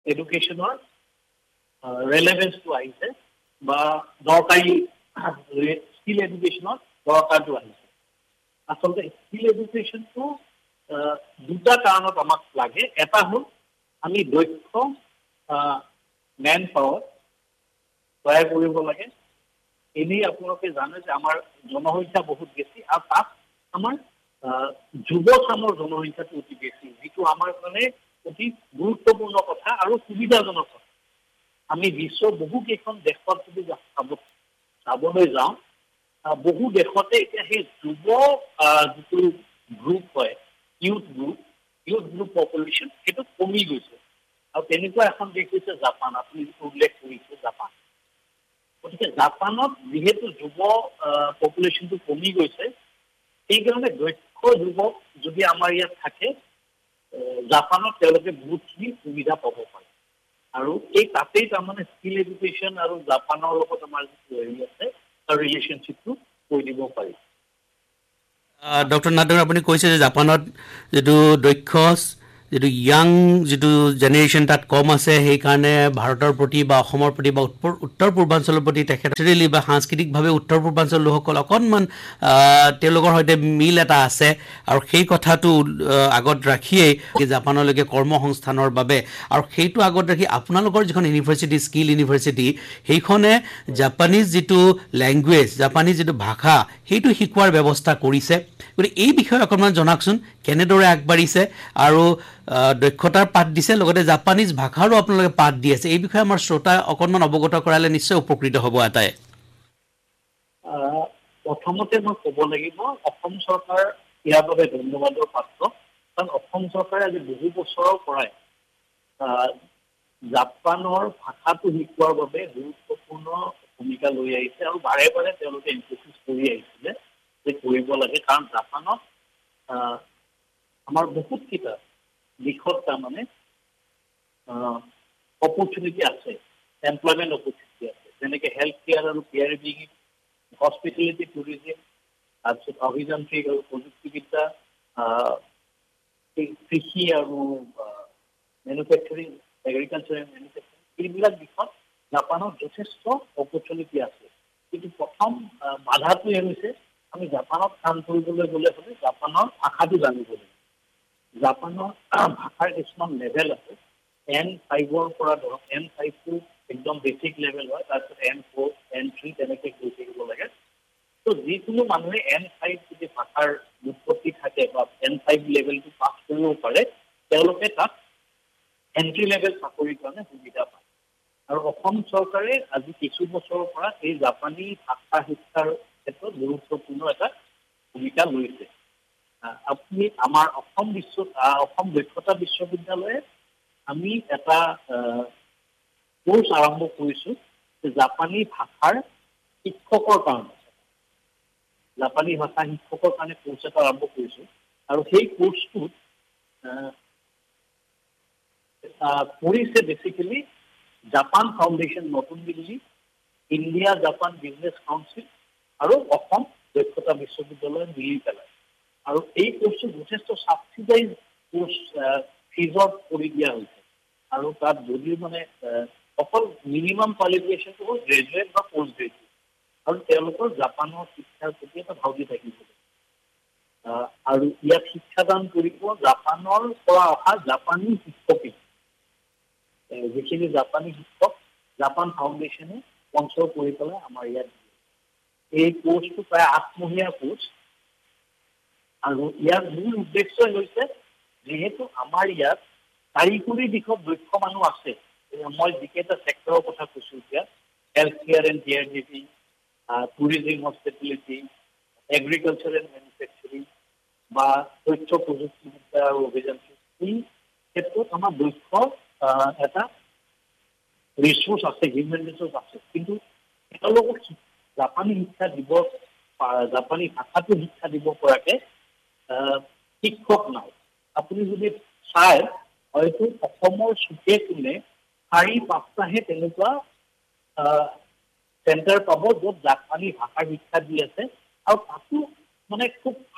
এডুকেশ্যনৰ ৰেলেভেন্সটো আহিছে বা দৰকাৰী স্কিল এডুকেশ্যনৰ দৰকাৰটো আহিছে আচলতে স্কিল এডুকেশ্যনটো দুটা কাৰণত আমাক লাগে এটা হ'ল আমি দক্ষ মেন পাৱাৰ তৈয়াৰ কৰিব লাগে এনেই আপোনালোকে জানে যে আমাৰ জনসংখ্যা বহুত বেছি আৰু তাত আমাৰ যুৱচামৰ জনসংখ্যাটো অতি বেছি যিটো আমাৰ কাৰণে অতি গুৰুত্বপূৰ্ণ কথা আৰু সুবিধাজনক কথা আমি বিশ্বৰ বহু কেইখন দেশত যদি চাবলৈ যাওঁ বহু দেশতে এতিয়া সেই যুৱ যিটো গ্ৰুপ হয় ইউথ গ্ৰুপ পপুলেশ্যন সেইটো কমি গৈছে আৰু তেনেকুৱা এখন দেশ হৈছে জাপান আপুনি উল্লেখ কৰিছে জাপান গতিকে জাপানত যিহেতু যুৱ পপুলেশ্যনটো কমি গৈছে সেইকাৰণে দক্ষ যুৱক যদি আমাৰ ইয়াত থাকে জাপানত তেওঁলোকে বহুতখিনি সুবিধা পাব পাৰে আৰু এই তাতেই তাৰমানে স্কিল এডুকেশ্যন আৰু জাপানৰ লগত আমাৰ যিটো হেৰি আছে তাৰ ৰিলেশ্যনশ্বিপটো কৈ দিব পাৰি ডক্টৰ নাথ আপুনি কৈছে যে জাপানত যিটো দক্ষ যিটো ইয়াং যিটো জেনেৰেশ্যন তাত কম আছে সেইকাৰণে ভাৰতৰ প্ৰতি বা অসমৰ প্ৰতি বা উত্তৰ পূৰ্বাঞ্চলৰ প্ৰতি তেখেতলি বা সাংস্কৃতিকভাৱে উত্তৰ পূৰ্বাঞ্চল লোকসকল অকণমান তেওঁলোকৰ সৈতে মিল এটা আছে আৰু সেই কথাটো আগত ৰাখিয়েই জাপানলৈকে কৰ্মসংস্থানৰ বাবে আৰু সেইটো আগত ৰাখি আপোনালোকৰ যিখন ইউনিভাৰ্চিটি স্কিল ইউনিভাৰ্চিটি সেইখনে জাপানীজ যিটো লেংগুৱেজ জাপানীজ যিটো ভাষা সেইটো শিকোৱাৰ ব্যৱস্থা কৰিছে গতিকে এই বিষয়ে অকণমান জনাওকচোন কেনেদৰে আগবাঢ়িছে আৰু দক্ষতাৰ পাঠ দিছে লগতে জাপানীজ ভাষাৰো আপোনালোকে পাঠ দি আছে এই বিষয়ে আমাৰ শ্ৰোতা অকণমান অৱগত কৰালে নিশ্চয় উপকৃত হ'ব এটাই প্ৰথমতে মই ক'ব লাগিব অসম চৰকাৰ ইয়াৰ বাবে ধন্যবাদৰ পাত্ৰ কাৰণ অসম চৰকাৰে আজি বহু বছৰৰ পৰাই জাপানৰ ভাষাটো শিকোৱাৰ বাবে গুৰুত্বপূৰ্ণ ভূমিকা লৈ আহিছে আৰু বাৰে বাৰে তেওঁলোকে এমফেচিছ কৰি আহিছিলে যে কৰিব লাগে কাৰণ জাপানত আমাৰ বহুত কেইটা দিশত তাৰমানে অপৰচুনিটি আছে এমপ্লয়মেণ্ট অপৰচুনিটি আছে যেনেকৈ হেল্থ কেয়াৰ আৰু কেয়াৰ গিভিং হস্পিটেলিটি টুৰিজিম তাৰপিছত অভিযান্ত্ৰিক আৰু প্ৰযুক্তিবিদ্যা কৃষি আৰু মেনুফেক্সাৰিং এগ্ৰিকালচাৰ এণ্ড মেনুফেক্সাৰিং এইবিলাক দিশত জাপানত যথেষ্ট অপৰচুনিটি আছে কিন্তু প্ৰথম বাধাটোৱে হৈছে আমি জাপানত কাম কৰিবলৈ গ'লে হ'লে জাপানৰ ভাষাটো জানিব লাগিব জাপানৰ ভাষাৰ কিছুমান লেভেল আছে N5ৰ পৰা ধৰক N5টো একদম বেচিক লেভেল হয় তাৰপিছত N4 N3 তেনেকৈ গৈ থাকিব লাগে তো যিকোনো মানুহে N5 যদি ভাষাৰ উৎপত্তি থাকে বা N5 লেভেলটো পাছ কৰিব পাৰে তেওঁলোকে তাত এণ্ট্ৰি লেভেল চাকৰিৰ কাৰণে সুবিধা পায় আৰু অসম চৰকাৰে আজি কিছু বছৰৰ পৰা এই জাপানী ভাষা শিক্ষাৰ ক্ষেত্ৰত গুৰুত্বপূৰ্ণ এটা ভূমিকা লৈছে আপুনি আমাৰ অসম দক্ষতা বিশ্ববিদ্যালয়ে আমি এটা কোৰ্চ আৰম্ভ কৰিছোঁ যে জাপানী ভাষাৰ শিক্ষকৰ কাৰণে জাপানী ভাষা শিক্ষকৰ কাৰণে কোৰ্চ এটা আৰম্ভ কৰিছোঁ আৰু সেই কোৰ্চটোত কৰিছে বেচিকেলি জাপান ফাউণ্ডেশ্যন নতুন Delhi India Japan business council আৰু অসম দক্ষতা বিশ্ববিদ্যালয় মিলি পেলাই আৰু এই কোৰ্চটো যথেষ্ট ছাবচিডাইজ কোৰ্চ ফিজত কৰি দিয়া হৈছে আৰু তাত যদিও মানে অকল মিনিমাম কোৱালিফিকেশ্যনটো হ'ল গ্ৰেজুৱেট বা পষ্ট গ্ৰেজুৱেট আৰু তেওঁলোকৰ জাপানৰ শিক্ষাৰ প্ৰতি এটা ধাউতি থাকিব আৰু ইয়াত শিক্ষাদান কৰিব জাপানৰ পৰা অহা জাপানী শিক্ষকে যিখিনি জাপানী শিক্ষক জাপান ফাউণ্ডেশ্যনে স্পন্সৰ কৰি পেলাই আমাৰ ইয়াত এই কোৰ্চটো প্ৰায় 8 মহীয়া কোৰ্চ আৰু ইয়াৰ মূল উদ্দেশ্যই হৈছে যিহেতু আমাৰ ইয়াত কাৰিকৰী দিশত দক্ষ মানুহ আছে মই যিকেইটা ছেক্টৰৰ কথা কৈছোঁ এতিয়া health care and care giving tourism hospitality agriculture and manufacturing বা তথ্য প্ৰযুক্তিবিদ্যা আৰু অভিযান্ত্ৰিক এই ক্ষেত্ৰত আমাৰ দক্ষ এটা ৰিচোৰ্চ আছে হিউমেন ৰিচোৰ্চ আছে কিন্তু তেওঁলোকক জাপানী শিক্ষা দিব জাপানী ভাষাটো শিক্ষা দিব পৰাকৈ শিক্ষক নাই আপুনি যদি চায় হয়তো অসমৰ চুকে কোণে 4-5টাহে তেনেকুৱা চেণ্টাৰ পাব য'ত জাপানী ভাষা শিক্ষা দি আছে আৰু তাতো মানে খুব